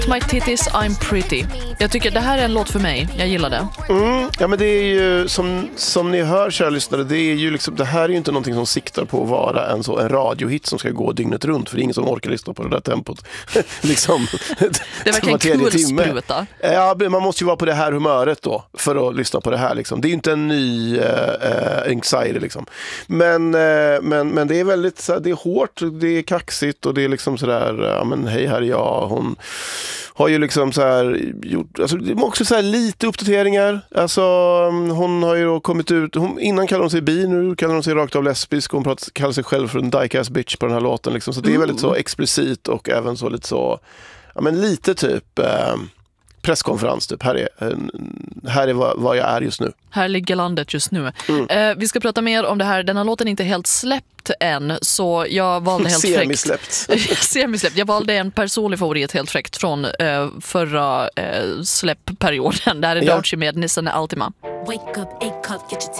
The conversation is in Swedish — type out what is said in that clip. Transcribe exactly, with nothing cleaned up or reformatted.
My titties, I'm pretty. Jag tycker det här är en låt för mig. Jag gillar det. Mm, ja, men det är ju som, som ni hör, kära lyssnare, det är ju liksom, det här är ju inte någonting som siktar på att vara en, så, en radiohit som ska gå dygnet runt, för det är ingen som orkar lyssna på det där tempot. liksom, det är verkligen kulspruta. Ja, man måste ju vara på det här humöret då för att lyssna på det här. Liksom. Det är ju inte en ny uh, anxiety liksom. Men, uh, men, men det är väldigt så, det är hårt, det är kaxigt och det är liksom sådär, ja men hej här är jag, hon har ju liksom så här gjort, alltså det är också så här lite uppdateringar. Alltså hon har ju då kommit ut, hon, innan kallade hon sig bi, nu kallar hon sig rakt av lesbisk, hon pratar, kallar sig själv för en dyke-ass bitch på den här låten liksom. Så det är väldigt så explicit och även så lite så, ja men lite typ eh, presskonferens typ. Här är, här är vad, vad jag är just nu. Här ligger landet just nu. Mm. Eh, vi ska prata mer om det här. Den här låten är inte helt släppt än, så jag valde helt fräckt. Semisläppt. Semisläppt. Jag valde en personlig favorit helt fräckt från eh, förra eh, släppperioden. Det här är Ja. Doechii med Nissan Altima. Wake up, A-cup, get your